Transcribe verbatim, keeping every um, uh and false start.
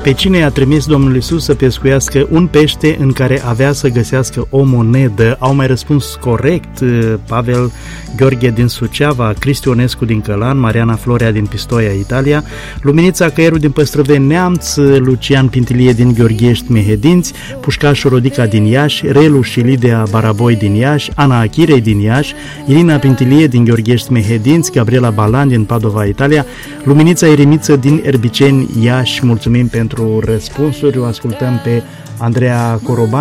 Pe cine i-a trimis Domnul Iisus să pescuiască un pește în care avea să găsească o monedă? Au mai răspuns corect Pavel Gheorghe din Suceava, Cristi Onescu din Călan, Mariana Florea din Pistoia, Italia, Luminița Căieru din Păstrăveni Neamț, Lucian Pintilie din Gheorghești, Mehedinți, Pușcașu Rodica din Iași, Relu și Lidia Baraboi din Iași, Ana Achirei din Iași, Irina Pintilie din Gheorghești, Mehedinți, Gabriela Balan din Padova, Italia, Luminița Eremiță din Erbiceni, Iași. Mulțumim pentru răspunsuri. O ascultăm pe Andreea Coroban.